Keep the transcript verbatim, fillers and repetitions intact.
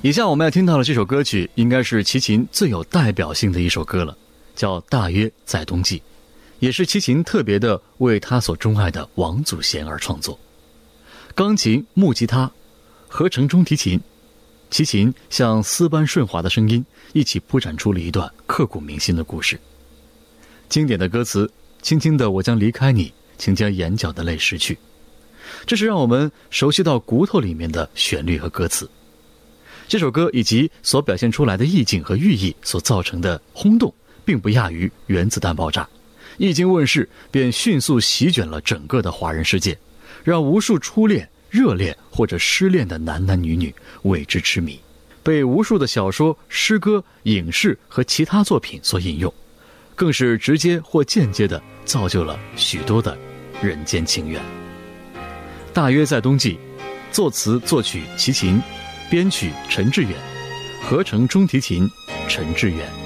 以下我们要听到的这首歌曲应该是齐秦最有代表性的一首歌了，叫《大约在冬季》，也是齐秦特别的为他所钟爱的王祖贤而创作。钢琴、木吉他、合成中提琴，齐秦像丝般顺滑的声音一起铺展出了一段刻骨铭心的故事。经典的歌词，轻轻的我将离开你，请将眼角的泪拭去，这是让我们熟悉到骨头里面的旋律和歌词。这首歌以及所表现出来的意境和寓意所造成的轰动，并不亚于原子弹爆炸，一经问世便迅速席卷了整个的华人世界，让无数初恋、热恋或者失恋的男男女女为之痴迷，被无数的小说、诗歌、影视和其他作品所引用，更是直接或间接地造就了许多的人间情缘。大约在冬季，作词作曲齐秦，编曲陈志远，合成中提琴陈志远。